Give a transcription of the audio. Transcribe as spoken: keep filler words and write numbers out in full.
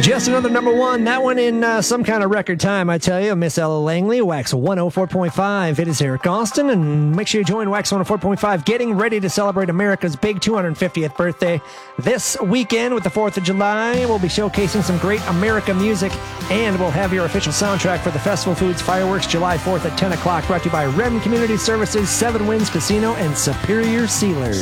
Just another number one. That one in uh, some kind of record time, I tell you. Miss Ella Langley, Wax one oh four point five. It is Eric Austin, and make sure you join Wax one oh four point five, getting ready to celebrate America's big two hundred fiftieth birthday this weekend with the fourth of July. We'll be showcasing some great America music, and we'll have your official soundtrack for the Festival Foods Fireworks July fourth at ten o'clock, brought to you by Rem Community Services, Seven Winds Casino, and Superior Sealers.